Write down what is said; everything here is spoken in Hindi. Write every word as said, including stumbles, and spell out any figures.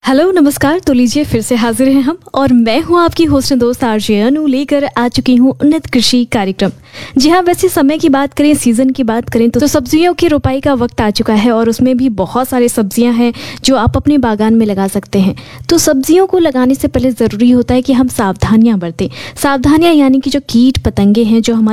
हेलो नमस्कार। तो लीजिए फिर से हाजिर हैं हम और मैं हूं आपकी होस्ट दोस्त आरजे अनु, लेकर आ चुकी हूं उन्नत कृषि कार्यक्रम। जी हाँ, वैसे समय की बात करें, सीजन की बात करें तो, तो सब्जियों की रोपाई का वक्त आ चुका है और उसमें भी बहुत सारी सब्जियां हैं जो आप अपने बागान में लगा सकते हैं। तो सब्जियों को लगाने से पहले ज़रूरी होता है कि हम सावधानियाँ बरतें। सावधानियाँ यानी कि जो कीट पतंगे हैं जो हमारे